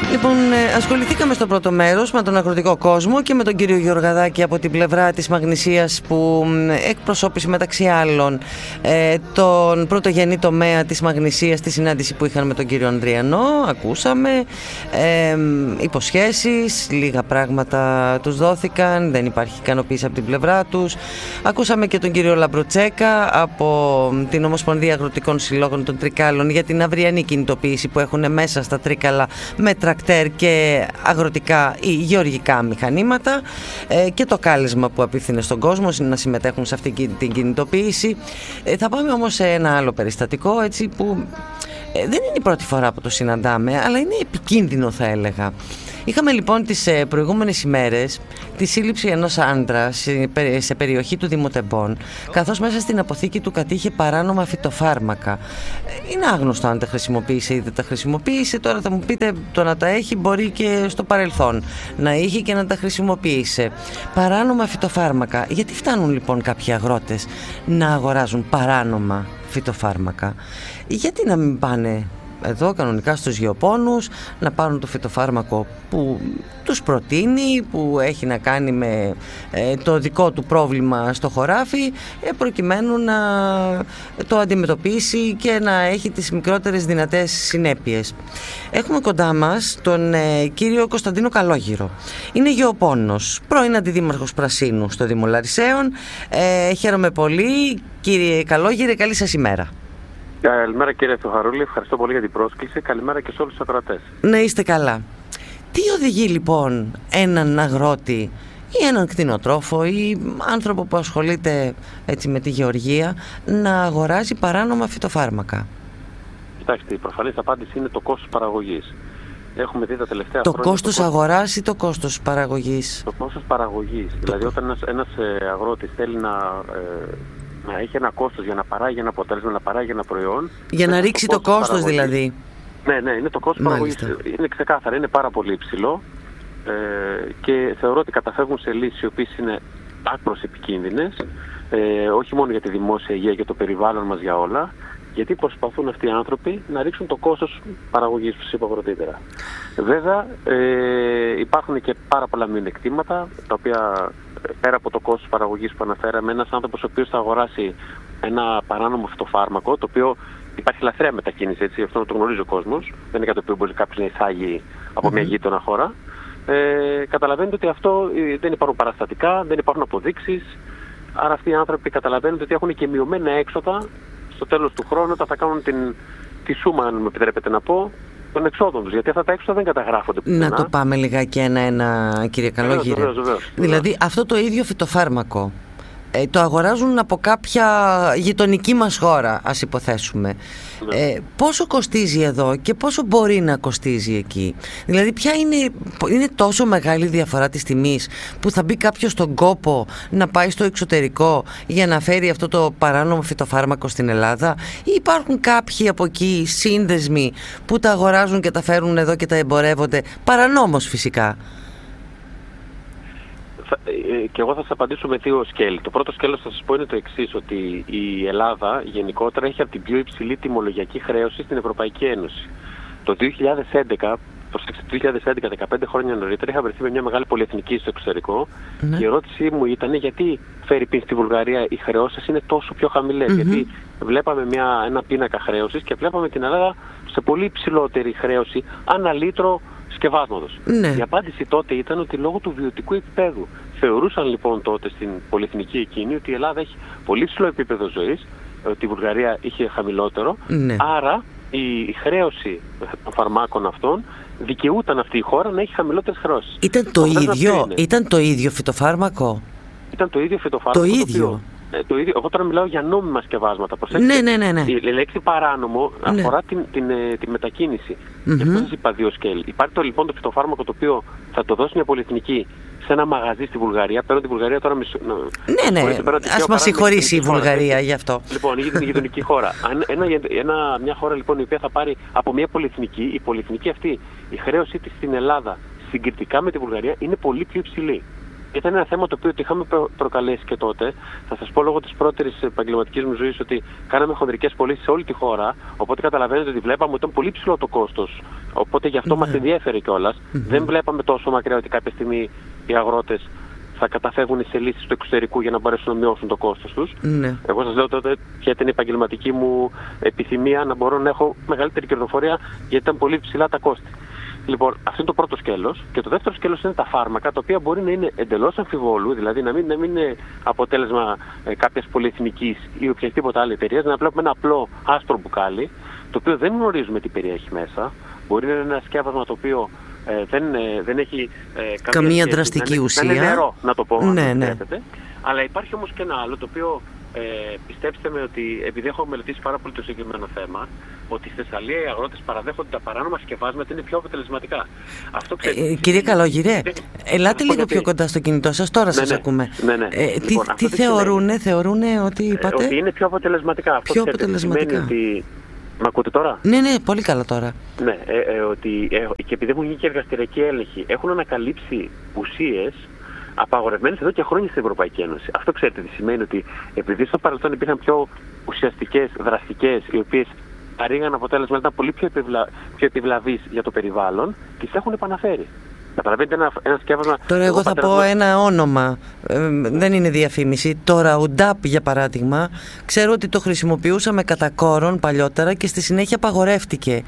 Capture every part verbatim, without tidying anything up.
Λοιπόν, ασχοληθήκαμε στο πρώτο μέρος με τον αγροτικό κόσμο και με τον κύριο Γεωργαδάκη από την πλευρά της Μαγνησίας, που εκπροσώπησε μεταξύ άλλων τον πρωτογενή τομέα της Μαγνησίας στη συνάντηση που είχαν με τον κύριο Ανδριανό. Ακούσαμε ε, υποσχέσεις, λίγα πράγματα τους δόθηκαν, δεν υπάρχει ικανοποίηση από την πλευρά τους. Ακούσαμε και τον κύριο Λαμπροτσέκα από την Ομοσπονδία Αγροτικών Συλλόγων των Τρικάλων για την αυριανή κινητοποίηση που έχουν μέσα στα Τρίκαλα με τρακτέρ και αγροτικά ή γεωργικά μηχανήματα, ε, και το κάλεσμα που απίθυνε στον κόσμο να συμμετέχουν σε αυτή την κινητοποίηση. Ε, θα πάμε όμως σε ένα άλλο περιστατικό, έτσι, που ε, δεν είναι η πρώτη φορά που το συναντάμε, αλλά είναι επικίνδυνο, θα έλεγα. Είχαμε λοιπόν τις προηγούμενες ημέρες τη σύλληψη ενός άντρα σε περιοχή του Δήμου Τεμπών, καθώς μέσα στην αποθήκη του κατήχε παράνομα φυτοφάρμακα. Είναι άγνωστο αν τα χρησιμοποίησε ή δεν τα χρησιμοποίησε. Τώρα θα μου πείτε, το να τα έχει μπορεί και στο παρελθόν να είχε και να τα χρησιμοποίησε. Παράνομα φυτοφάρμακα. Γιατί φτάνουν λοιπόν κάποιοι αγρότες να αγοράζουν παράνομα φυτοφάρμακα? Γιατί να μην πάνε εδώ κανονικά στους γεωπόνους να πάρουν το φυτοφάρμακο που τους προτείνει, που έχει να κάνει με ε, το δικό του πρόβλημα στο χωράφι, ε, προκειμένου να το αντιμετωπίσει και να έχει τις μικρότερες δυνατές συνέπειες. Έχουμε κοντά μας τον ε, κύριο Κωνσταντίνο Καλόγυρο. Είναι γεωπόνος, πρώην αντιδήμαρχος Πρασίνου στο Δήμο Λαρισαίων. Ε, χαίρομαι πολύ. Κύριε Καλόγυρε, καλή σας ημέρα. Καλημέρα κύριε Θεοχαρούλη, ευχαριστώ πολύ για την πρόσκληση. Καλημέρα και σε όλους τους ακροατές. Να είστε καλά. Τι οδηγεί λοιπόν έναν αγρότη ή έναν κτηνοτρόφο ή άνθρωπο που ασχολείται έτσι με τη γεωργία να αγοράζει παράνομα φυτοφάρμακα? Κοιτάξτε, η προφανής απάντηση είναι το κόστος παραγωγής. Έχουμε δει τα τελευταία το χρόνια... Κόστος το κόστος αγοράς ή το κόστος παραγωγής? Το κόστος παραγωγής. Το... Δηλαδή όταν ένας, ένας αγρότης θέλει να... Ε, να έχει ένα κόστος για να παράγει ένα αποτέλεσμα, να παράγει ένα προϊόν. Για να ρίξει το, το κόστος, κόστος δηλαδή. Ναι, ναι, είναι το κόστος παραγωγής. Είναι ξεκάθαρα, είναι πάρα πολύ υψηλό ε, και θεωρώ ότι καταφεύγουν σε λύσεις οι οποίες είναι άκρως επικίνδυνες, ε, όχι μόνο για τη δημόσια υγεία και το περιβάλλον μας, για όλα, γιατί προσπαθούν αυτοί οι άνθρωποι να ρίξουν το κόστος παραγωγής, που σας είπα πρωτήτερα. Βέβαια, ε, υπάρχουν και πάρα πολλά μειονεκτήματα, τα οποία πέρα από το κόστος παραγωγής που αναφέραμε, ένας άνθρωπος ο οποίος θα αγοράσει ένα παράνομο φυτοφάρμακο, το οποίο υπάρχει λαθρέα μετακίνηση, έτσι, αυτό το γνωρίζει ο κόσμος, δεν είναι κάτι το οποίο μπορεί κάποιος να εισάγει από μια γείτονα χώρα. Ε, καταλαβαίνετε ότι αυτό ε, δεν υπάρχουν παραστατικά, δεν υπάρχουν αποδείξεις, άρα αυτοί οι άνθρωποι καταλαβαίνετε ότι έχουν και μειωμένα έξοδα στο τέλος του χρόνου, όταν θα κάνουν την, τη σούμα, αν με επιτρέπετε να πω, των εξόδων τους, γιατί αυτά τα έξοδα δεν καταγράφονται πουθενά. Να το πάμε λιγάκι ένα-ένα, κύριε Καλόγυρε. Βεβαίως, βεβαίως, δηλαδή βεβαίως. Αυτό το ίδιο φυτοφάρμακο ε, το αγοράζουν από κάποια γειτονική μας χώρα, ας υποθέσουμε. Ναι. Ε, πόσο κοστίζει εδώ και πόσο μπορεί να κοστίζει εκεί? Δηλαδή ποια είναι, είναι τόσο μεγάλη διαφορά της τιμής που θα μπει κάποιος στον κόπο να πάει στο εξωτερικό για να φέρει αυτό το παράνομο φυτοφάρμακο στην Ελλάδα, ή υπάρχουν κάποιοι από εκεί σύνδεσμοι που τα αγοράζουν και τα φέρουν εδώ και τα εμπορεύονται παρανόμως φυσικά? Και εγώ θα σας απαντήσω με δύο σκέλη. Το πρώτο σκέλος θα σας πω είναι το εξής, ότι η Ελλάδα γενικότερα έχει από την πιο υψηλή τιμολογιακή χρέωση στην Ευρωπαϊκή Ένωση. Το δύο χιλιάδες έντεκα, προσέξτε, το δύο χιλιάδες έντεκα, δεκαπέντε χρόνια νωρίτερα, είχα βρεθεί με μια μεγάλη πολυεθνική στο εξωτερικό. Ναι. Και η ερώτησή μου ήταν γιατί φέρει πίν στη Βουλγαρία οι χρεώσεις είναι τόσο πιο χαμηλές. Mm-hmm. Γιατί βλέπαμε μια, ένα πίνακα χρέωσης και βλέπαμε την Ελλάδα σε πολύ υψηλότερη χρέωση ανά λίτρο σκευάσματος. Ναι. Η απάντηση τότε ήταν ότι λόγω του βιωτικού επίπεδου. Θεωρούσαν λοιπόν τότε στην πολυεθνική εκείνη ότι η Ελλάδα έχει πολύ ψηλό επίπεδο ζωής, ότι η Βουλγαρία είχε χαμηλότερο, ναι. Άρα η χρέωση των φαρμάκων αυτών δικαιούταν αυτή η χώρα να έχει χαμηλότερες χρεώσεις. Ήταν το, ίδιο, ήταν το ίδιο φυτοφάρμακο? Ήταν το ίδιο φυτοφάρμακο. Το ίδιο. Το οποίο, το ίδιο. Εγώ τώρα μιλάω για νόμιμα σκευάσματα. Προσέξτε, ναι, ναι, ναι, ναι. Η λέξη παράνομο ναι. αφορά την, την, την, την μετακίνηση. Mm-hmm. Γι' αυτό σας είπα δύο σκέλη. Υπάρχει το, λοιπόν το φυτοφάρμακο το οποίο θα το δώσει μια πολυεθνική σε ένα μαγαζί στη Βουλγαρία. Παίρνω τη Βουλγαρία τώρα μισο... Ναι, ναι, ας μας συγχωρήσει η Βουλγαρία γι' αυτό. Λοιπόν, είναι την γειτονική χώρα. Αν ένα, ένα, μια χώρα λοιπόν η οποία θα πάρει από μια πολυεθνική, η πολυεθνική αυτή, η χρέωσή της στην Ελλάδα συγκριτικά με τη Βουλγαρία είναι πολύ πιο υψηλή. ήταν ένα θέμα το οποίο το είχαμε προκαλέσει και τότε. Θα σας πω λόγω της πρώτερης επαγγελματικής μου ζωής ότι κάναμε χονδρικές πωλήσεις σε όλη τη χώρα. Οπότε καταλαβαίνετε ότι βλέπαμε ότι ήταν πολύ ψηλό το κόστος. Οπότε γι' αυτό mm-hmm. μας ενδιέφερε κιόλας. Mm-hmm. Δεν βλέπαμε τόσο μακριά ότι κάποια στιγμή οι αγρότες θα καταφεύγουν σε λύσεις του εξωτερικού για να μπορέσουν να μειώσουν το κόστος τους. Mm-hmm. Εγώ σας λέω τότε ποια ήταν η επαγγελματική μου επιθυμία να μπορώ να έχω μεγαλύτερη κερδοφορία, γιατί ήταν πολύ ψηλά τα κόστη. Λοιπόν, αυτό είναι το πρώτο σκέλος. Και το δεύτερο σκέλος είναι τα φάρμακα, τα οποία μπορεί να είναι εντελώς αμφιβόλου, δηλαδή να μην, να μην είναι αποτέλεσμα ε, κάποιας πολυεθνικής ή οποιασδήποτε άλλη εταιρείας, να βλέπουμε ένα απλό άσπρο μπουκάλι, το οποίο δεν γνωρίζουμε τι περιέχει μέσα. Μπορεί να είναι ένα σκεύασμα το οποίο ε, δεν, ε, δεν έχει ε, καμία, καμία δραστική να, ουσία. Να είναι νερό, να το πω. Ναι, ναι. Αλλά υπάρχει όμως και ένα άλλο, το οποίο ε, πιστέψτε με ότι επειδή έχω μελετήσει πάρα πολύ το συγκεκριμένο θέμα, ότι στη Θεσσαλία οι αγρότες παραδέχονται τα παράνομα σκευάσματα είναι πιο αποτελεσματικά. Αυτό ξέρετε, ε, κύριε Καλόγυρε, ελάτε λίγο πιο κοντά στο κινητό σας, τώρα ναι, σας ναι, ακούμε. Ναι, ναι. Ε, λοιπόν, τι τι θεωρούνε, θεωρούνε ότι είπατε? Ε, ότι είναι πιο αποτελεσματικά. Αυτό πιο ξέρετε, αποτελεσματικά. Σημαίνει ότι... Μ' ακούτε τώρα? Ναι, ναι, πολύ καλά τώρα. Ναι, ε, ε, ότι ε, και επειδή έχουν γίνει και εργαστηριακοί έλεγχοι, έχουν ανακαλύψει ουσίες απαγορευμένες εδώ και χρόνια στην Ευρωπαϊκή Ένωση. Αυτό ξέρετε τι σημαίνει? Ότι επειδή στο παρελθόν υπήρχαν πιο ουσιαστικές, δραστικές, οι οποίες παρήγαν αποτέλεσμα, ήταν πολύ πιο, επιβλα... πιο επιβλαβείς για το περιβάλλον, τις έχουν επαναφέρει. Καταλαβαίνετε ένα, ένα σκεύασμα... Τώρα εγώ θα πω ένα όνομα, ε, δεν είναι διαφήμιση. Τώρα ο ντάπ για παράδειγμα, ξέρω ότι το χρησιμοποιούσαμε κατά κόρον παλιότερα και στη συνέχεια απαγορεύτηκε.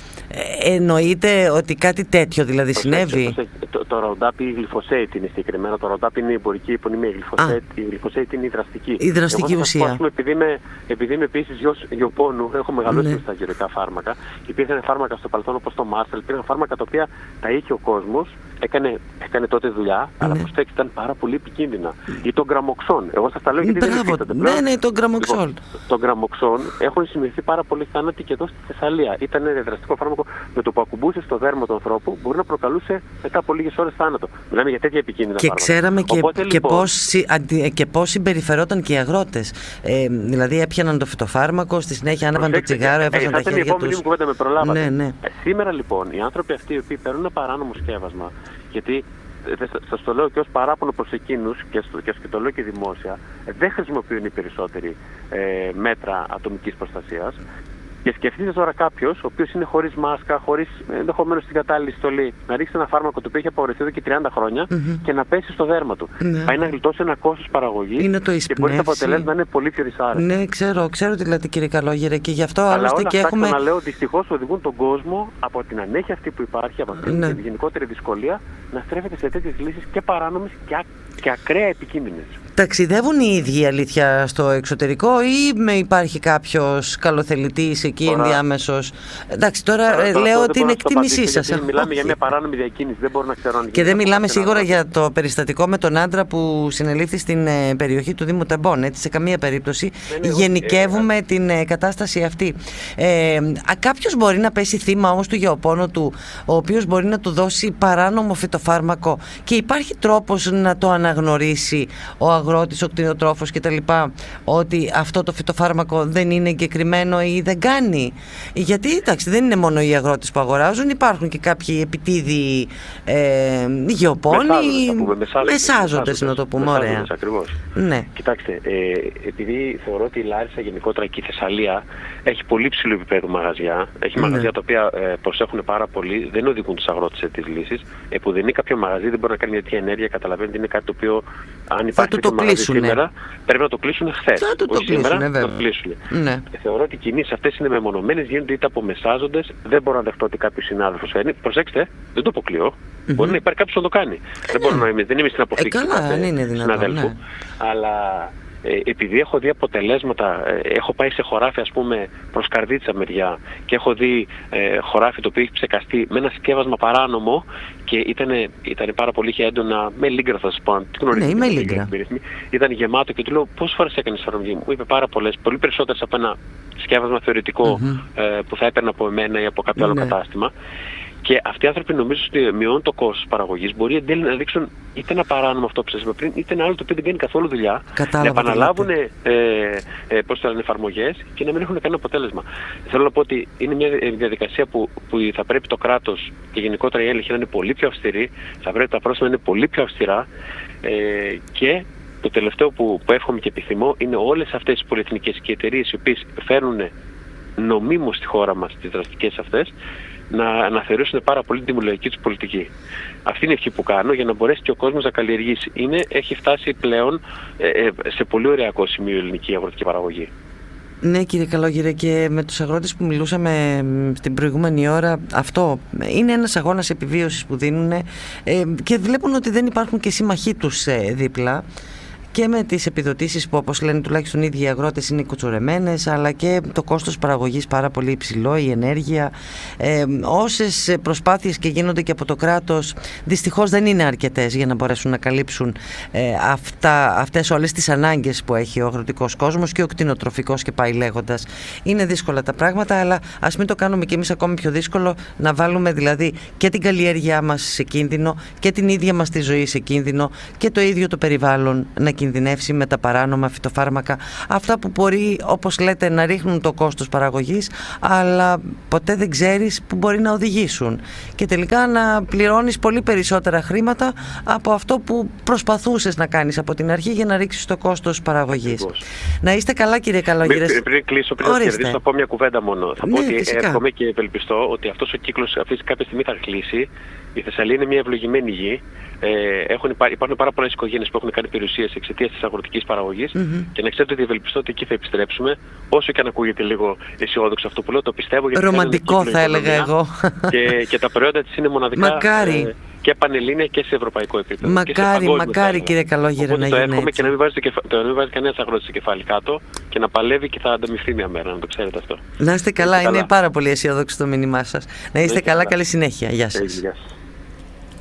Ε, εννοείται ότι κάτι τέτοιο δηλαδή προσέξτε, συνέβη? Προσέξτε, το, το Roundup ή η γλυφοσέιτ είναι συγκεκριμένα. Το Roundup είναι η εμπορική επωνυμία. Η γλυφοσέιτ είναι η δραστική. Η δραστική Εγώ ουσία. Πω, πούμε, επειδή είμαι, επειδή είμαι επίσης γιος γεωπόνου, έχω μεγαλώσει ναι. στα γεωργικά φάρμακα. Υπήρχαν φάρμακα στο παρελθόν όπως το Marshall, υπήρχαν φάρμακα τα οποία τα είχε ο κόσμος, έκανε, έκανε τότε δουλειά, ναι. αλλά προς το ήταν πάρα πολύ επικίνδυνα. Ή το Γκραμοξόν. Εγώ σας τα λέω γιατί Μπράβο, δεν υφίστανται. Ναι, ναι, το Γκραμοξόν. Λοιπόν, το Γκραμοξόν έχουν σημειωθεί πάρα πολλοί θάνατοι και εδώ στη Θεσσαλία. Ήταν δραστικό φάρμακο με το που ακουμπούσε στο δέρμα του ανθρώπου, μπορεί να προκαλούσε μετά από λίγες ώρες θάνατο. Μιλάμε για τέτοια επικίνδυνα και φάρμακα. Ξέραμε και, Οπότε, και, λοιπόν, πώς, και πώς συμπεριφερόταν και οι αγρότες. Ε, δηλαδή έπιαναν το φυτοφάρμακο, στη συνέχεια άναβαν το τσιγάρο, έβαζαν ε, τα χέρια τους. Μου κουβέντα με προλάβατε. Ναι, ναι. Ε, σήμερα λοιπόν οι άνθρωποι αυτοί οι οποίοι παίρνουν ένα παράνομο σκεύασμα, γιατί σας το λέω και ως παράπονο προς εκείνους και, στο, και το λέω και δημόσια, δεν χρησιμοποιούν οι περισσότεροι ε, μέτρα ατομικής προστασίας. Και σκεφτείτε τώρα κάποιος, ο οποίος είναι χωρίς μάσκα, χωρίς ενδεχομένως την κατάλληλη στολή, να ρίξει ένα φάρμακο το οποίο έχει απαγορευτεί εδώ και τριάντα χρόνια mm-hmm. και να πέσει στο δέρμα του. Ναι. Πάει να γλιτώσει ένα κόστος παραγωγής και μπορεί να αποτελέσει να είναι πολύ πιο δυσάρεστο. Ναι, ξέρω, ξέρω τι λέτε κύριε Καλόγερε, και γι' αυτό αλλά άλλωστε όλα και αυτά, έχουμε. Αλλά λέω δυστυχώς οδηγούν τον κόσμο από την ανέχεια αυτή που υπάρχει, από την ναι. γενικότερη δυσκολία, να στρέφεται σε τέτοιες λύσεις και παράνομες και, α... και ακραία επικίνδυνες. Ταξιδεύουν οι ίδιοι αλήθεια στο εξωτερικό ή με υπάρχει κάποιος καλοθελητής εκεί τώρα, ενδιάμεσος? Εντάξει, τώρα, τώρα λέω τώρα, ότι είναι εκτίμησή σας. Μιλάμε Όχι. για μια παράνομη διακίνηση, δεν μπορώ να ξέρω αν... Και δεν μιλάμε σίγουρα για το περιστατικό με τον άντρα που συνελήφθη στην ε, περιοχή του Δήμου Τεμπών. Έτσι, σε καμία περίπτωση ναι, ναι, γενικεύουμε ε, την ε, κατάσταση αυτή. Ε, κάποιος μπορεί να πέσει θύμα όμως του γεωπόνου του, ο οποίος μπορεί να του δώσει παράνομο φυτοφάρμακο, και υπάρχει τρόπος να το αναγνωρίσει ο αγρότης, ο κτηνοτρόφος κτλ. Ότι αυτό το φυτοφάρμακο δεν είναι εγκεκριμένο ή δεν κάνει? Γιατί εντάξει, δεν είναι μόνο οι αγρότες που αγοράζουν, υπάρχουν και κάποιοι επιτίδιοι ε, γεωπόνοι, μεσάζοντες να το πούμε. Ωραία. Ακριβώς. Ναι. Κοιτάξτε, ε, επειδή θεωρώ ότι η Λάρισα γενικότερα και η Θεσσαλία έχει πολύ ψηλό επίπεδο μαγαζιά, έχει ναι. μαγαζιά τα οποία ε, προσέχουν πάρα πολύ, δεν οδηγούν τους αγρότες σε τις λύσεις. Ε, που δεν είναι κάποιο μαγαζί, δεν μπορεί να κάνει μια τέτοια ενέργεια, καταλαβαίνετε, είναι κάτι το οποίο αν υπάρχει το κλείσουνε. Σήμερα, πρέπει να το κλείσουν χθες. Θα το, το σήμερα κλείσουνε, να το κλείσουν. Ναι. Θεωρώ ότι οι κινήσεις αυτές είναι μεμονωμένες, γίνονται είτε από μεσάζοντες. Δεν μπορώ να δεχτώ ότι κάποιος συνάδελφος φέρνει. Προσέξτε, δεν το αποκλείω. Mm-hmm. Μπορεί να υπάρχει κάποιος που το κάνει. Ε, δεν, μπορώ να είμαι, δεν είμαι στην αποθήκη ε, καλά, του είναι συναδέλφου. Ναι. Αλλά ε, επειδή έχω δει αποτελέσματα, ε, έχω πάει σε χωράφι ας πούμε προς Καρδίτσα μεριά και έχω δει ε, χωράφι το οποίο έχει ψεκαστεί με ένα σκεύασμα παράνομο και ήταν, ήταν πάρα πολύ είχε έντονα με λίγκρα, θα σας πω. Ναι, με λίγκρα. Ήταν γεμάτο και του λέω πόσες φορές έκανες εφαρμογή μου? Μου είπε πάρα πολλές, πολύ περισσότερες από ένα σκεύασμα θεωρητικό mm-hmm. ε, που θα έπαιρνα από εμένα ή από κάποιο άλλο ναι. κατάστημα. Και αυτοί οι άνθρωποι νομίζουν ότι μειώνουν το κόστος παραγωγής. Μπορεί εν τέλει να δείξουν είτε ένα παράνομο αυτό που σας είπα πριν, είτε ένα άλλο το οποίο δεν κάνει καθόλου δουλειά. Κατάλαβα, να επαναλάβουν ε, ε, πώς το λένε, εφαρμογές και να μην έχουν κανένα αποτέλεσμα. Θέλω να πω ότι είναι μια διαδικασία που, που θα πρέπει το κράτος και γενικότερα η έλεγχη να είναι πολύ πιο αυστηρή, θα πρέπει τα πρόστιμα να είναι πολύ πιο αυστηρά ε, και το τελευταίο που, που εύχομαι και επιθυμώ είναι όλες αυτές οι πολυεθνικές και εταιρείες οι οποίες φέρνουν νομίμως στη χώρα μας τις δραστικές αυτές να αναθεωρήσουν πάρα πολύ την τιμολογική τους πολιτική. Αυτή είναι η ευχή που κάνω για να μπορέσει και ο κόσμος να καλλιεργήσει. Είναι, έχει φτάσει πλέον ε, ε, σε πολύ ωριακό σημείο η ελληνική αγροτική παραγωγή. Ναι, κύριε Καλόγερε, και με τους αγρότες που μιλούσαμε στην προηγούμενη ώρα, αυτό είναι ένας αγώνας επιβίωσης που δίνουν ε, και βλέπουν ότι δεν υπάρχουν και σύμμαχοί τους ε, δίπλα. Και με τις επιδοτήσεις που, όπως λένε τουλάχιστον οι ίδιοι οι αγρότες, είναι κουτσουρεμένες, αλλά και το κόστος παραγωγής πάρα πολύ υψηλό, η ενέργεια. Ε, όσες προσπάθειες και γίνονται και από το κράτος, δυστυχώς δεν είναι αρκετές για να μπορέσουν να καλύψουν ε, αυτά, αυτές όλες τις ανάγκες που έχει ο αγροτικός κόσμος και ο κτηνοτροφικός και πάει λέγοντας. Είναι δύσκολα τα πράγματα, αλλά ας μην το κάνουμε κι εμείς ακόμη πιο δύσκολο, να βάλουμε δηλαδή και την καλλιέργειά μας σε κίνδυνο και την ίδια μας τη ζωή σε κίνδυνο και το ίδιο το περιβάλλον να κινδυνεύσει με τα παράνομα φυτοφάρμακα, αυτά που μπορεί, όπως λέτε, να ρίχνουν το κόστος παραγωγής, αλλά ποτέ δεν ξέρεις που μπορεί να οδηγήσουν και τελικά να πληρώνεις πολύ περισσότερα χρήματα από αυτό που προσπαθούσες να κάνεις από την αρχή για να ρίξεις το κόστος παραγωγής. Να είστε καλά, κύριε Καλόγερε. Πριν, πριν κλείσω, πριν να κερδίσω, θα πω μια κουβέντα μόνο. Θα ναι, πω ότι φυσικά. εύχομαι και ευελπιστώ ότι αυτός ο κύκλος αυτή κάποια στιγμή θα κλείσει. Η Θεσσαλία είναι μια ευλογημένη γη. Ε, έχουν, υπάρχουν πάρα πολλές οικογένειες που έχουν κάνει περιουσίες εξαιτίας της αγροτικής παραγωγής mm-hmm. και να ξέρετε ότι ευελπιστώ ότι εκεί θα επιστρέψουμε. Όσο και αν ακούγεται λίγο αισιόδοξο αυτό που λέω, το πιστεύω. Γιατί ρομαντικό θα έλεγα εγώ. Και, και τα προϊόντα της είναι μοναδικά. Μακάρι. Ε, και πανελλήνια και σε ευρωπαϊκό επίπεδο. Μακάρι, μακάρι, κύριε Καλόγερε, να γίνει έτσι. Το εύχομαι και να μην βάζει, κεφα... βάζει κανένας αγρότης στο κεφάλι κάτω και να παλεύει και θα ανταμυφθεί μια μέρα, να το ξέρετε αυτό. Να είστε καλά, είναι καλά. πάρα πολύ αισιόδοξο το μήνυμά σας. Να είστε καλά, καλά, καλή συνέχεια. Γεια σας. Γεια σας.